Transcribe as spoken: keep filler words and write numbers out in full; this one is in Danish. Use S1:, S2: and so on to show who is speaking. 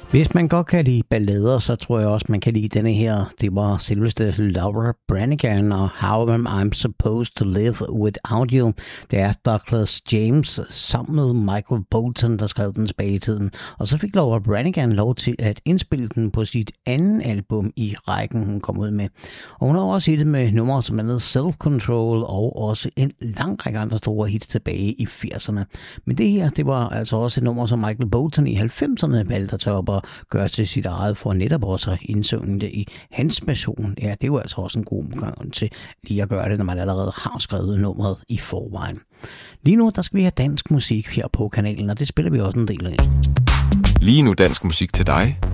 S1: Hvis man godt kan lide ballader, så tror jeg også, man kan lide denne her. Det var selveste Laura Branigan og How Am I Supposed to Live Without You. Det er Douglas James sammen med Michael Bolton, der skrev den tilbage i tiden. Og så fik Laura Branigan lov til at indspille den på sit andet album i rækken, hun kom ud med. Og hun har også hittet med numre som andet Self Control og også en lang række andre store hits tilbage i firserne. Men det her, det var altså også et nummer, som Michael Bolton i halvfemserne valgte at tage op og gøre til sit eget, for netop også at indsynge det i hans version. Ja, det er jo altså også en god gang til lige at gøre det, når man allerede har skrevet nummeret i forvejen. Lige nu, der skal vi have dansk musik her på kanalen, og det spiller vi også en del af.
S2: Lige nu dansk musik til dig,